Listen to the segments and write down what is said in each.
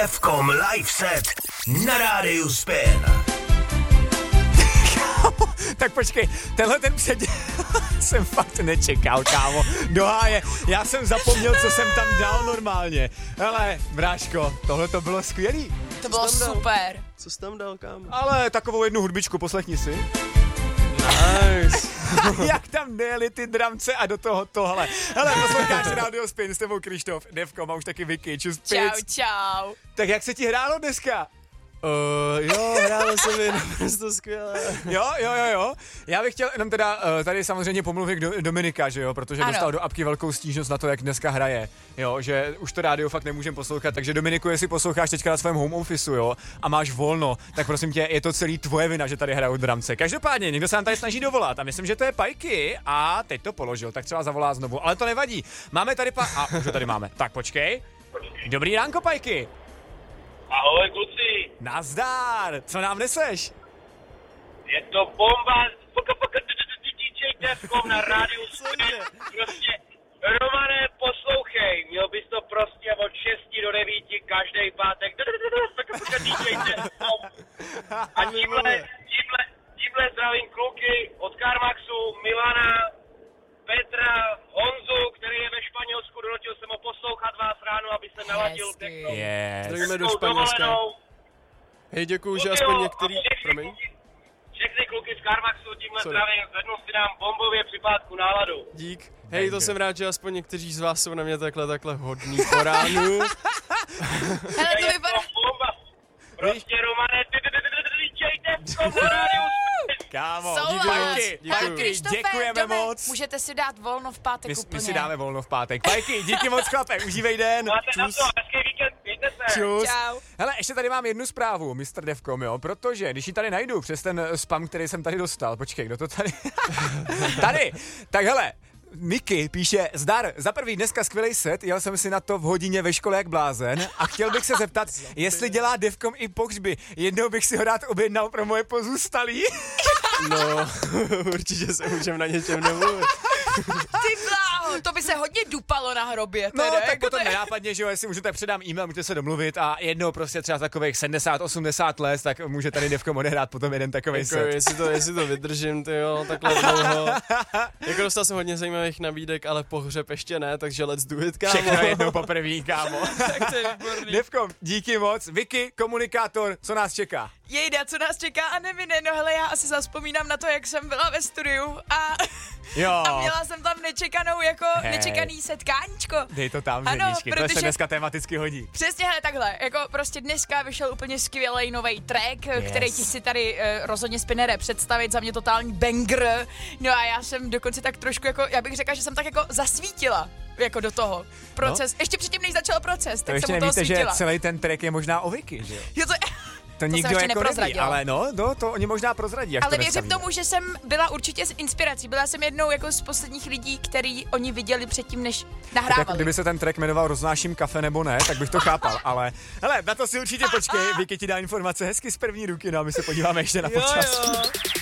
F-kom live set na rádiu Spin. Tak počkej, tenhle ten předěl jsem fakt nečekal, kámo. Do háje, já jsem zapomněl, co jsem tam dal normálně. Hele, bráško, tohle to bylo skvělý. To bylo super. Co jsi tam dal, kámo? Ale takovou jednu hudbičku, poslechni si. Nice. Jak tam nejeli ty dramce a do toho tohle. Hele, posloucháš Radio Spin, s tebou Krištof, Devko, a už taky Vicky, čus pic. Čau. Tak jak se ti hrálo dneska? Jo, hrálo se mi naprosto skvěle. Jo. Já bych chtěl jenom teda tady samozřejmě pomluvit Dominika, že jo, protože dostal do apky velkou stížnost na to, jak dneska hraje, jo, že už to rádio fakt nemůžeme poslouchat, takže Dominiku, jestli posloucháš teďka na svém home officeu, jo, a máš volno, tak prosím tě, je to celý tvoje vina, že tady hrajou dramce. Každopádně, někdo se nám tady snaží dovolat a myslím, že to je Pajky a teď to položil, tak třeba zavolá znovu, ale to nevadí. Máme tady už ho tady máme. Tak počkej. Dobrý ránko, Pajky. Ahoj, kluci. Nazdar, co nám neseš? Je to bomba. DJ Devkom na rádiu Spin. Prostě, Romane, poslouchej. Měl bys to prostě od 6 do 9 každý pátek. DJ Devkom. A tímhle zdravím kluky od Carmaxu, Milana, Petra, Honzu, který je ve Španělsku, donutil jsem ho poslouchat vás ráno, aby se naladil Devkom. Zdravíme do Španělska. Hej, děkuju, že aspoň některý... Promiň. Všechny kluky z Carmaxu tímhle zdravím, zvednu si dám bombově připátku náladu. Dík. Hej, to jsem rád, že aspoň někteří z vás jsou na mě takhle hodný po ránu. Hele, to vypadá... Prostě, Romane, DJ Devkom na rádiu Spin. Kámo, díky, děkujeme moc. Můžete si dát volno v pátek úplně. My si dáme volno v pátek. Pajky, díky moc, chlape, užívej den. Máte na to, hezký víkend, mějte se. Čus. Čau. Hele, ještě tady mám jednu zprávu, Mr. Devkom, jo, protože když ji tady najdu přes ten spam, který jsem tady dostal, počkej, kdo to tady? Tady, tak hele. Miky píše, zdar, za prvý dneska skvělej set, jel jsem si na to v hodině ve škole jak blázen a chtěl bych se zeptat, jestli dělá Devkom i pohřby. Jednou bych si ho rád objednal pro moje pozůstalí. No, určitě se můžeme na něčem domluvit. Ty bláho, to by se hodně dupalo na hrobě. No, teda, tak jako potom nenápadně, že jo, jestli můžete předám e-mail, můžete se domluvit a jednou prostě třeba takových 70-80 let, tak může tady Devkom odehrát potom jeden takovej jako, set. jestli to vydržím, tyjo, takhle dlouho. Jako dostal jsem hodně zajímavých nabídek, ale pohřeb ještě ne, takže let's do it, kámo. Všechno jednou poprvé, kámo. Tak to je výborný. Devkom, díky moc. Vicky, komunikátor, co nás čeká? Jejda, co nás čeká a nevine, no hele, já asi zavzpomínám na to, jak jsem byla ve studiu a měla jsem tam nečekaný setkáníčko. Dej to tam, ano, ženičky, to se dneska tematicky hodí. Přesně, hele, takhle, jako prostě dneska vyšel úplně skvělej novej track, který ti si tady rozhodně Spinnere představit, za mě totální banger, no a já jsem dokonce tak trošku jako, já bych řekla, že jsem tak jako zasvítila. Jako do toho proces, ještě předtím, než začal proces, tak jsem u toho svítila. Že celý ten track je možná o Vicky, že jo? To nikdo jako neví, ale to oni možná prozradí, ale věřím tomu, že jsem byla určitě s inspirací. Byla jsem jednou jako z posledních lidí, který oni viděli předtím, než nahrávali. Tak kdyby se ten track jmenoval Roznáším kafe nebo ne, tak bych to chápal, ale hele, na to si určitě počkej, Vicky ti dá informace hezky z první ruky, no a my se podíváme ještě na počasí.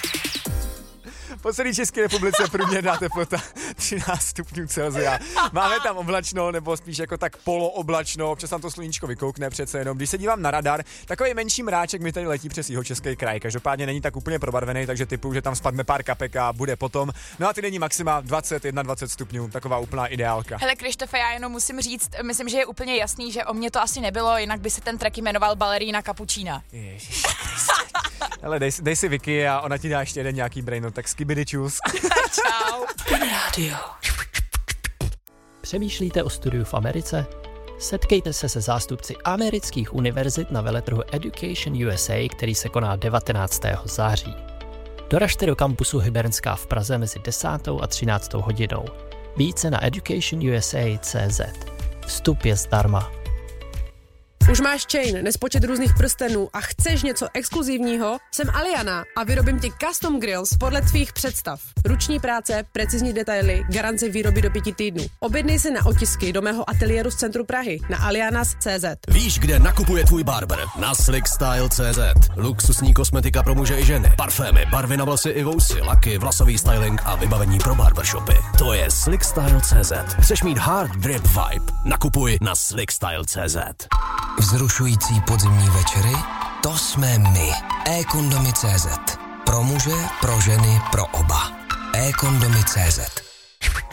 Po celé České republice průměrná teplota 13 stupňů Celsia. Máme tam oblačno, nebo spíš jako tak polooblačno, občas tam to sluníčko vykoukne přece jenom. Když se dívám na radar, takový menší mráček mi tady letí přes Jihočeský kraj. Každopádně není tak úplně probarvený, takže typu, že tam spadne pár kapek a bude potom. No a ty není maxima 20 stupňů, taková úplná ideálka. Hele Krištofe, já jenom musím říct, myslím, že je úplně jasný, že o mě to asi nebylo, jinak by se ten track jmenoval Balerína Cappuccina. Ježiš. Hele, dej si Vicky a ona ti dá ještě jeden nějaký brainot, tak skibidi čus. Čau. Radio. Přemýšlíte o studiu v Americe? Setkejte se se zástupci amerických univerzit na veletrhu Education USA, který se koná 19. září. Doražte do kampusu Hybernská v Praze mezi 10. a 13. hodinou. Více na educationusa.cz. Vstup je zdarma. Už máš chain, nespočet různých prstenů a chceš něco exkluzivního? Jsem Aliana a vyrobím ti custom grills podle tvých představ. Ruční práce, precizní detaily, garance výroby do 5 týdnů. Objednej si na otisky do mého ateliéru z centru Prahy na alianas.cz. Víš, kde nakupuje tvůj barber? Na slickstyle.cz. Luxusní kosmetika pro muže i ženy, parfémy, barvy na vlasy i vousy, laky, vlasový styling a vybavení pro barbershopy. To je slickstyle.cz. Chceš mít hard drip vibe? Nakupuj na slickstyle.cz. Vzrušující podzimní večery? To jsme my. eKondomy.cz. Pro muže, pro ženy, pro oba. eKondomy.cz.